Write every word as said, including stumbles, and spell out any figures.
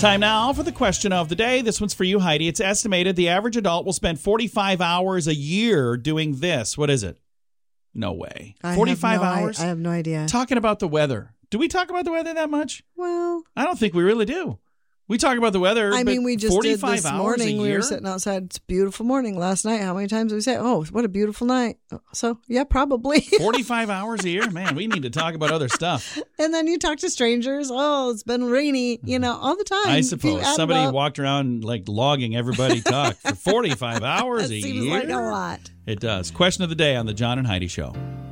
Time now for the question of the day. This one's for you, Heidi. It's estimated the average adult will spend forty-five hours a year doing this. What is it? No way. I forty-five have no, hours? I, I have no idea. Talking about the weather. Do we talk about the weather that much? Well, I don't think we really do. We talk about the weather. I mean, we just did this hours morning. A we year? were sitting outside. It's a beautiful morning last night. How many times did we say, oh, what a beautiful night? So, yeah, probably. forty-five hours a year? Man, we need to talk about other stuff. And then you talk to strangers. Oh, it's been rainy, you know, all the time. I If you suppose add somebody up, walked around like logging everybody talk for forty-five hours that a seems year. like a lot. It does. Question of the day on the John and Heidi Show.